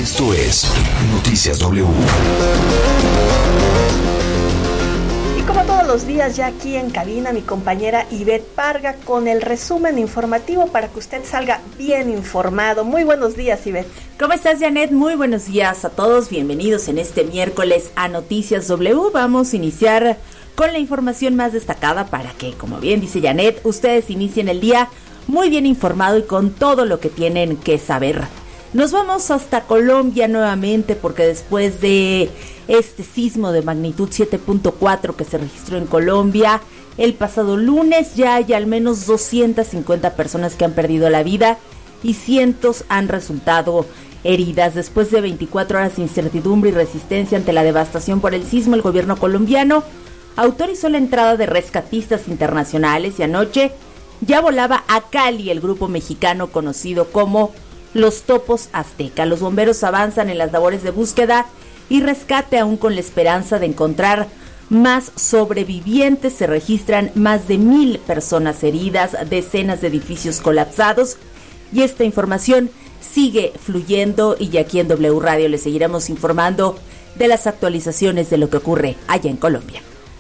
Esto es Noticias W. Y como todos los días, ya aquí en cabina, mi compañera Ivette Parga con el resumen informativo para que usted salga bien informado. Muy buenos días, Ivette. ¿Cómo estás, Janet? Muy buenos días a todos. Bienvenidos en este miércoles a Noticias W. Vamos a iniciar con la información más destacada para que, como bien dice Janet, ustedes inicien el día muy bien informado y con todo lo que tienen que saber. Nos vamos hasta Colombia nuevamente porque después de este sismo de magnitud 7.4 que se registró en Colombia el pasado lunes, ya hay al menos 250 personas que han perdido la vida y cientos han resultado heridas. Después de 24 horas de incertidumbre y resistencia ante la devastación por el sismo, el gobierno colombiano autorizó la entrada de rescatistas internacionales y anoche ya volaba a Cali el grupo mexicano conocido como Los Topos Azteca. Los bomberos avanzan en las labores de búsqueda y rescate aún con la esperanza de encontrar más sobrevivientes. Se registran más de 1,000 personas heridas, decenas de edificios colapsados y esta información sigue fluyendo y aquí en W Radio les seguiremos informando de las actualizaciones de lo que ocurre allá en Colombia.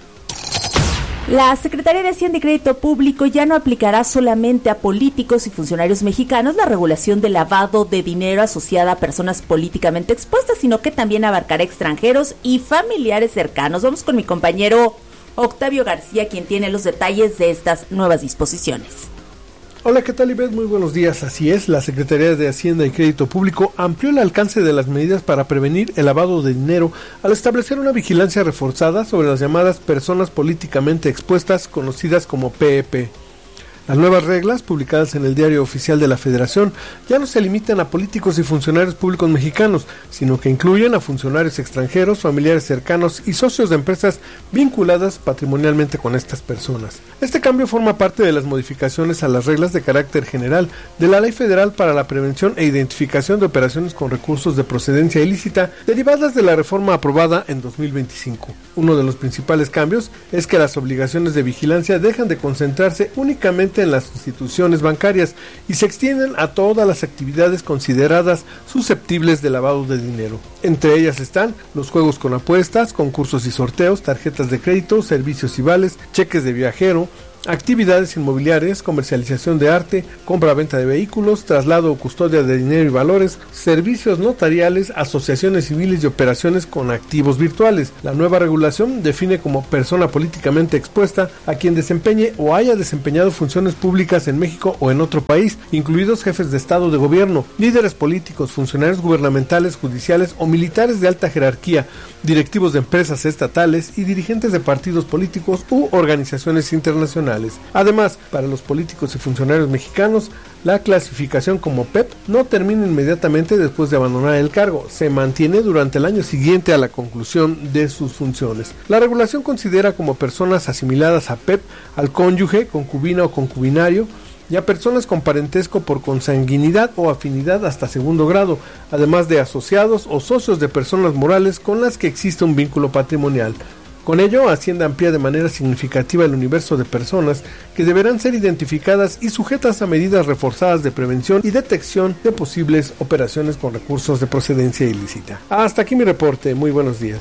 La Secretaría de Hacienda y Crédito Público ya no aplicará solamente a políticos y funcionarios mexicanos la regulación de lavado de dinero asociada a personas políticamente expuestas, sino que también abarcará extranjeros y familiares cercanos. Vamos con mi compañero Octavio García, quien tiene los detalles de estas nuevas disposiciones. Hola, ¿qué tal, Ivette? Muy buenos días. Así es, la Secretaría de Hacienda y Crédito Público amplió el alcance de las medidas para prevenir el lavado de dinero al establecer una vigilancia reforzada sobre las llamadas personas políticamente expuestas, conocidas como PEP. Las nuevas reglas, publicadas en el Diario Oficial de la Federación, ya no se limitan a políticos y funcionarios públicos mexicanos, sino que incluyen a funcionarios extranjeros, familiares cercanos y socios de empresas vinculadas patrimonialmente con estas personas. Este cambio forma parte de las modificaciones a las reglas de carácter general de la Ley Federal para la Prevención e Identificación de Operaciones con Recursos de Procedencia Ilícita, derivadas de la reforma aprobada en 2025. Uno de los principales cambios es que las obligaciones de vigilancia dejan de concentrarse únicamente en las instituciones bancarias y se extienden a todas las actividades consideradas susceptibles de lavado de dinero. Entre ellas están los juegos con apuestas, concursos y sorteos, tarjetas de crédito, servicios y vales, cheques de viajero, actividades inmobiliarias, comercialización de arte, compra-venta de vehículos, traslado o custodia de dinero y valores, servicios notariales, asociaciones civiles y operaciones con activos virtuales. La nueva regulación define como persona políticamente expuesta a quien desempeñe o haya desempeñado funciones públicas en México o en otro país, incluidos jefes de Estado o de gobierno, líderes políticos, funcionarios gubernamentales, judiciales o militares de alta jerarquía, directivos de empresas estatales y dirigentes de partidos políticos u organizaciones internacionales. Además, para los políticos y funcionarios mexicanos, la clasificación como PEP no termina inmediatamente después de abandonar el cargo, se mantiene durante el año siguiente a la conclusión de sus funciones. La regulación considera como personas asimiladas a PEP al cónyuge, concubina o concubinario, y a personas con parentesco por consanguinidad o afinidad hasta segundo grado, además de asociados o socios de personas morales con las que existe un vínculo patrimonial. Con ello, Hacienda amplía de manera significativa el universo de personas que deberán ser identificadas y sujetas a medidas reforzadas de prevención y detección de posibles operaciones con recursos de procedencia ilícita. Hasta aquí mi reporte. Muy buenos días.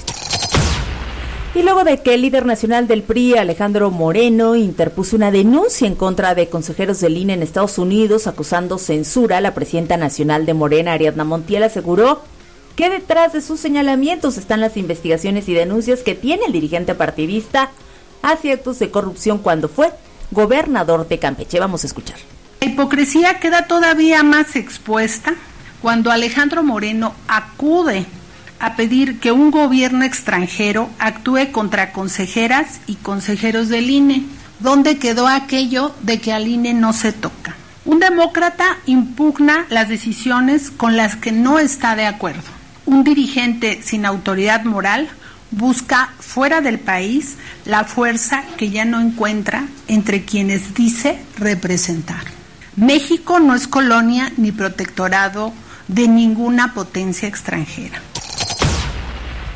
Y luego de que el líder nacional del PRI, Alejandro Moreno, interpuso una denuncia en contra de consejeros del INE en Estados Unidos acusando censura, la presidenta nacional de Morena, Ariadna Montiel, aseguró que detrás de sus señalamientos están las investigaciones y denuncias que tiene el dirigente partidista hacia actos de corrupción cuando fue gobernador de Campeche. Vamos a escuchar. La hipocresía queda todavía más expuesta cuando Alejandro Moreno acude a pedir que un gobierno extranjero actúe contra consejeras y consejeros del INE. ¿Dónde quedó aquello de que al INE no se toca? Un demócrata impugna las decisiones con las que no está de acuerdo. Un dirigente sin autoridad moral busca fuera del país la fuerza que ya no encuentra entre quienes dice representar. México no es colonia ni protectorado de ninguna potencia extranjera.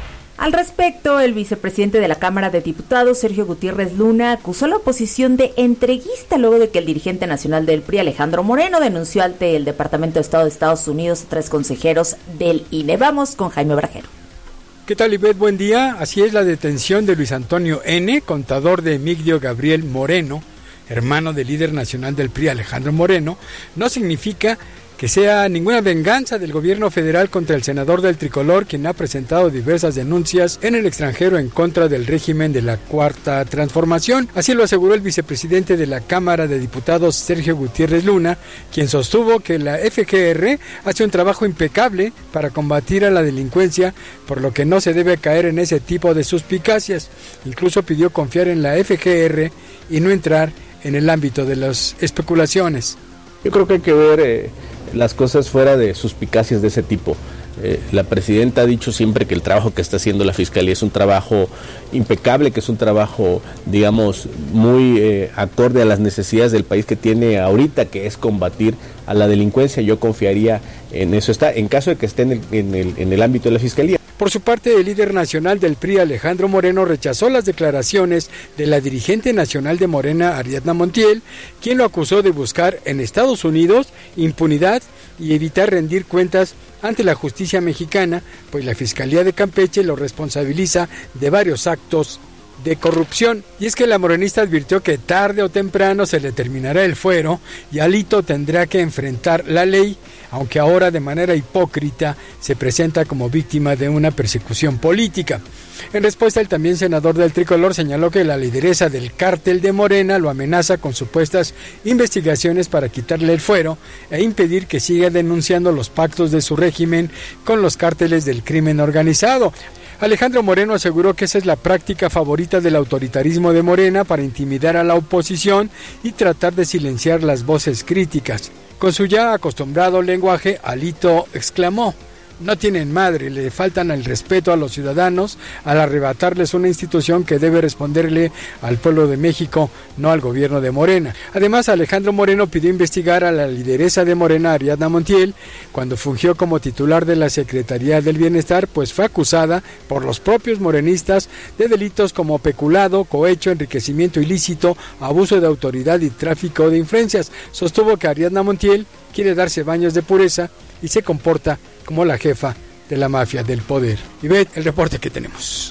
Al respecto, el vicepresidente de la Cámara de Diputados, Sergio Gutiérrez Luna, acusó a la oposición de entreguista luego de que el dirigente nacional del PRI, Alejandro Moreno, denunció ante el Departamento de Estado de Estados Unidos a 3 consejeros del INE. Vamos con Jaime Brajero. ¿Qué tal, Ivette? Buen día. Así es, la detención de Luis Antonio N., contador de Emigdio Gabriel Moreno, hermano del líder nacional del PRI, Alejandro Moreno, no significa que sea ninguna venganza del gobierno federal contra el senador del Tricolor, quien ha presentado diversas denuncias en el extranjero en contra del régimen de la Cuarta Transformación. Así lo aseguró el vicepresidente de la Cámara de Diputados, Sergio Gutiérrez Luna, quien sostuvo que la FGR hace un trabajo impecable para combatir a la delincuencia, por lo que no se debe caer en ese tipo de suspicacias. Incluso pidió confiar en la FGR y no entrar en el ámbito de las especulaciones. Yo creo que hay que ver las cosas fuera de suspicacias de ese tipo. La presidenta ha dicho siempre que el trabajo que está haciendo la Fiscalía es un trabajo impecable, que es un trabajo, digamos, muy acorde a las necesidades del país que tiene ahorita, que es combatir a la delincuencia. Yo confiaría en eso. En caso de que esté en el ámbito de la Fiscalía. Por su parte, el líder nacional del PRI, Alejandro Moreno, rechazó las declaraciones de la dirigente nacional de Morena, Ariadna Montiel, quien lo acusó de buscar en Estados Unidos impunidad y evitar rendir cuentas ante la justicia mexicana, pues la Fiscalía de Campeche lo responsabiliza de varios actos de corrupción. Y es que la morenista advirtió que tarde o temprano se le terminará el fuero y Alito tendrá que enfrentar la ley, aunque ahora de manera hipócrita se presenta como víctima de una persecución política. En respuesta, el también senador del Tricolor señaló que la lideresa del cártel de Morena lo amenaza con supuestas investigaciones para quitarle el fuero e impedir que siga denunciando los pactos de su régimen con los cárteles del crimen organizado. Alejandro Moreno aseguró que esa es la práctica favorita del autoritarismo de Morena para intimidar a la oposición y tratar de silenciar las voces críticas. Con su ya acostumbrado lenguaje, Alito exclamó: no tienen madre, le faltan el respeto a los ciudadanos al arrebatarles una institución que debe responderle al pueblo de México, no al gobierno de Morena. Además, Alejandro Moreno pidió investigar a la lideresa de Morena, Ariadna Montiel, cuando fungió como titular de la Secretaría del Bienestar, pues fue acusada por los propios morenistas de delitos como peculado, cohecho, enriquecimiento ilícito, abuso de autoridad y tráfico de influencias. Sostuvo que Ariadna Montiel quiere darse baños de pureza y se comporta como la jefa de la mafia del poder. Y ve el reporte que tenemos.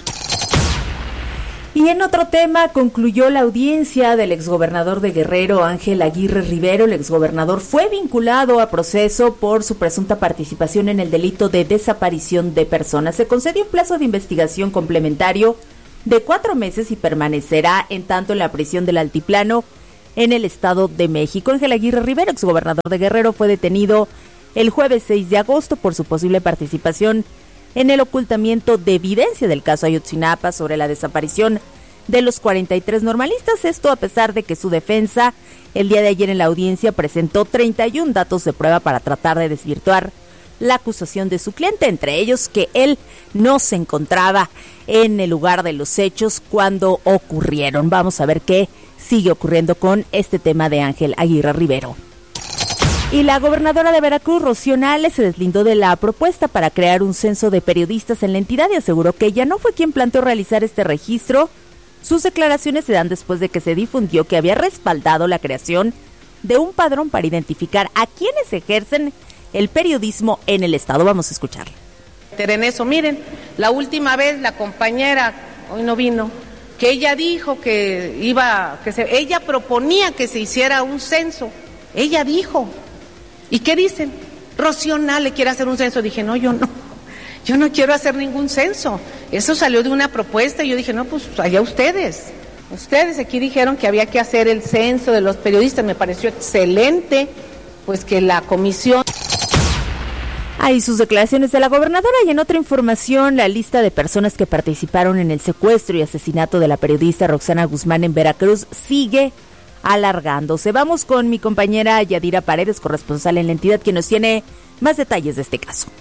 Y en otro tema, concluyó la audiencia del exgobernador de Guerrero, Ángel Aguirre Rivero. El exgobernador fue vinculado a proceso por su presunta participación en el delito de desaparición de personas. Se concedió un plazo de investigación complementario de 4 meses y permanecerá en tanto en la prisión del Altiplano en el Estado de México. Ángel Aguirre Rivero, exgobernador de Guerrero, fue detenido el jueves 6 de agosto por su posible participación en el ocultamiento de evidencia del caso Ayotzinapa sobre la desaparición de los 43 normalistas. Esto a pesar de que su defensa el día de ayer en la audiencia presentó 31 datos de prueba para tratar de desvirtuar la acusación de su cliente, entre ellos que él no se encontraba en el lugar de los hechos cuando ocurrieron. Vamos a ver qué sigue ocurriendo con este tema de Ángel Aguirre Rivero. Y la gobernadora de Veracruz, Rocío Nale, se deslindó de la propuesta para crear un censo de periodistas en la entidad y aseguró que ella no fue quien planteó realizar este registro. Sus declaraciones se dan después de que se difundió que había respaldado la creación de un padrón para identificar a quienes ejercen el periodismo en el estado. Vamos a escucharla. En eso, miren, la última vez la compañera, hoy no vino, que ella dijo que ella proponía que se hiciera un censo. Ella dijo. ¿Y qué dicen? Rocío Nale quiere hacer un censo. Dije, no, yo no quiero hacer ningún censo. Eso salió de una propuesta y yo dije, no, pues allá ustedes. Ustedes aquí dijeron que había que hacer el censo de los periodistas. Me pareció excelente, pues que la comisión... Ahí sus declaraciones de la gobernadora. Y en otra información, la lista de personas que participaron en el secuestro y asesinato de la periodista Roxana Guzmán en Veracruz sigue alargándose. Vamos con mi compañera Yadira Paredes, corresponsal en la entidad, quien nos tiene más detalles de este caso.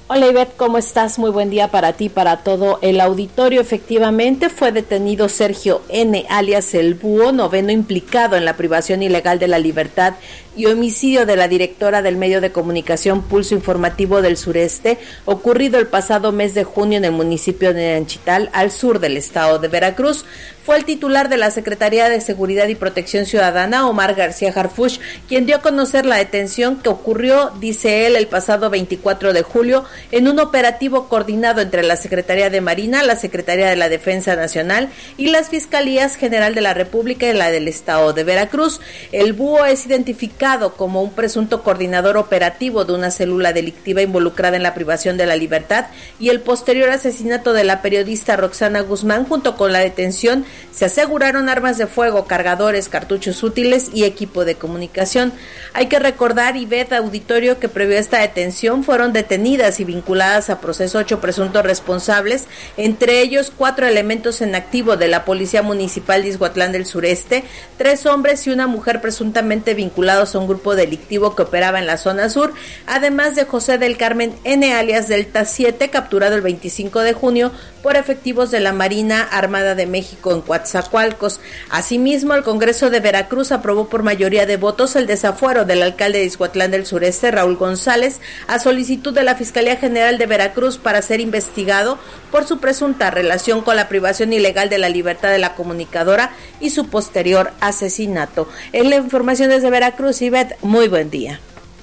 Hola Ivette, ¿cómo estás? Muy buen día para ti, para todo el auditorio. Efectivamente, fue detenido Sergio N., alias El Búho, noveno implicado en la privación ilegal de la libertad y homicidio de la directora del medio de comunicación Pulso Informativo del Sureste, ocurrido el pasado mes de junio en el municipio de Nanchital, al sur del estado de Veracruz. Fue el titular de la Secretaría de Seguridad y Protección Ciudadana, Omar García Harfuch, quien dio a conocer la detención que ocurrió, dice él, el pasado 24 de julio, en un operativo coordinado entre la Secretaría de Marina, la Secretaría de la Defensa Nacional y las Fiscalías General de la República y la del estado de Veracruz. El Búho es identificado como un presunto coordinador operativo de una célula delictiva involucrada en la privación de la libertad y el posterior asesinato de la periodista Roxana Guzmán. Junto con la detención se aseguraron armas de fuego, cargadores, cartuchos útiles y equipo de comunicación. Hay que recordar, Ivette, auditorio, que previo a esta detención fueron detenidas y vinculadas a proceso 8 presuntos responsables, entre ellos 4 elementos en activo de la Policía Municipal de Ixhuatlán del Sureste, 3 hombres y una mujer presuntamente vinculados a un grupo delictivo que operaba en la zona sur, además de José del Carmen N., alias Delta 7, capturado el 25 de junio por efectivos de la Marina Armada de México en Coatzacoalcos. Asimismo, el Congreso de Veracruz aprobó por mayoría de votos el desafuero del alcalde de Ixhuatlán del Sureste, Raúl González, a solicitud de la Fiscalía General de Veracruz para ser investigado por su presunta relación con la privación ilegal de la libertad de la comunicadora y su posterior asesinato. En la información desde Veracruz, Ivette, muy buen día.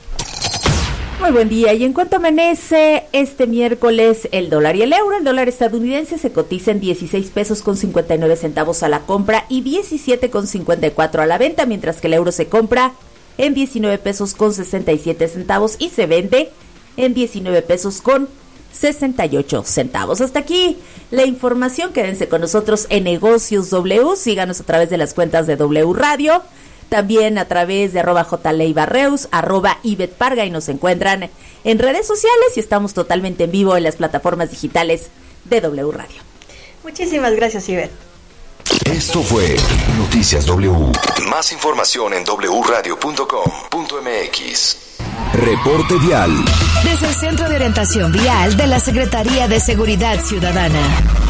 Muy buen día. Y en cuanto amanece este miércoles el dólar y el euro, el dólar estadounidense se cotiza en 16 pesos con 59 centavos a la compra y 17 con 54 a la venta, mientras que el euro se compra en 19 pesos con 67 centavos y se vende en 19 pesos con 68 centavos. Hasta aquí la información. Quédense con nosotros en Negocios W. Síganos a través de las cuentas de W Radio. También a través de @jleibarreus, @Ivette Parga, y nos encuentran en redes sociales y estamos totalmente en vivo en las plataformas digitales de W Radio. Muchísimas gracias, Ivette. Esto fue Noticias W. Más información en wradio.com.mx. Reporte vial. Desde el Centro de Orientación Vial de la Secretaría de Seguridad Ciudadana.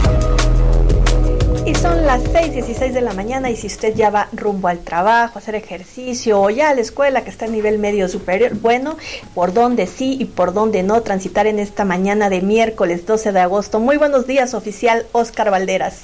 Y son las 6:16 de la mañana, y si usted ya va rumbo al trabajo, a hacer ejercicio o ya a la escuela que está a nivel medio superior, bueno, por dónde sí y por dónde no transitar en esta mañana de miércoles 12 de agosto. Muy buenos días, oficial Oscar Valderas.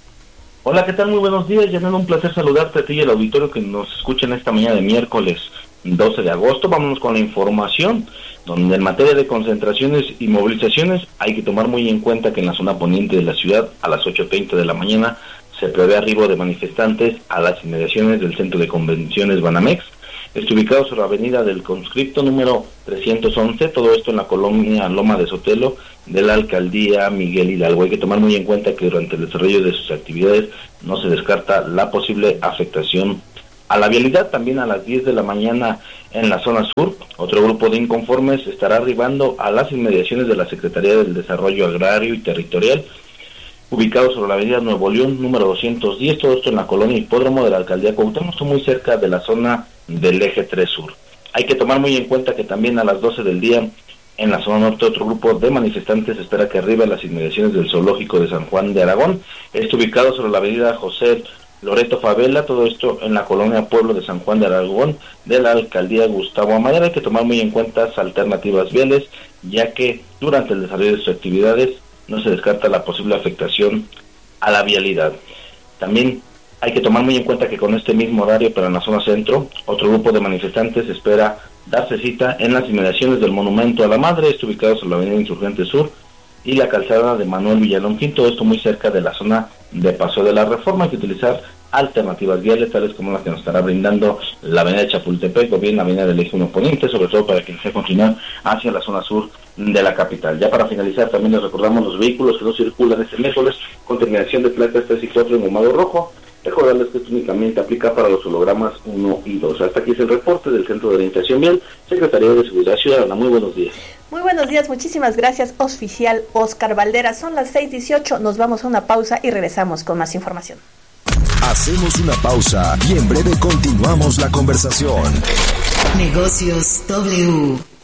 Hola, ¿qué tal? Muy buenos días, Yanela, un placer saludarte a ti y al auditorio que nos escucha en esta mañana de miércoles 12 de agosto. Vámonos con la información, donde en materia de concentraciones y movilizaciones hay que tomar muy en cuenta que en la zona poniente de la ciudad a las 8:30 de la mañana se prevé arribo de manifestantes a las inmediaciones del Centro de Convenciones Banamex. Está ubicado sobre la avenida del Conscripto número 311, todo esto en la colonia Loma de Sotelo de la alcaldía Miguel Hidalgo. Hay que tomar muy en cuenta que durante el desarrollo de sus actividades no se descarta la posible afectación a la vialidad. También a las 10 de la mañana en la zona sur, otro grupo de inconformes estará arribando a las inmediaciones de la Secretaría del Desarrollo Agrario y Territorial, ubicado sobre la avenida Nuevo León, número 210, todo esto en la colonia Hipódromo de la alcaldía Cuauhtémoc, muy cerca de la zona del eje 3 sur. Hay que tomar muy en cuenta que también a las 12 del día en la zona norte otro grupo de manifestantes espera que arribe a las inmediaciones del zoológico de San Juan de Aragón, está ubicado sobre la avenida José Loreto Favela, todo esto en la colonia Pueblo de San Juan de Aragón de la alcaldía Gustavo Amadero. Hay que tomar muy en cuenta las alternativas viales, ya que durante el desarrollo de sus actividades no se descarta la posible afectación a la vialidad. También hay que tomar muy en cuenta que con este mismo horario, pero en la zona centro, otro grupo de manifestantes espera darse cita en las inmediaciones del Monumento a la Madre, está ubicado sobre la avenida Insurgente Sur y la calzada de Manuel Villalongín, todo esto muy cerca de la zona de Paso de la Reforma. Hay que utilizar alternativas viales, tales como las que nos estará brindando la avenida de Chapultepec o bien la avenida del Eje 1 Poniente, sobre todo para quien desee continuar hacia la zona sur de la capital. Ya para finalizar, también les recordamos los vehículos que no circulan este miércoles con terminación de placas 3 y 4 en gomado rojo. Recordarles que esto únicamente aplica para los hologramas 1 y 2. Hasta aquí es el reporte del Centro de Orientación Vial, Secretaría de Seguridad Ciudadana. Muy buenos días. Muy buenos días, muchísimas gracias, oficial Oscar Valderas. Son las 6:18, nos vamos a una pausa y regresamos con más información. Hacemos una pausa y en breve continuamos la conversación. Negocios W.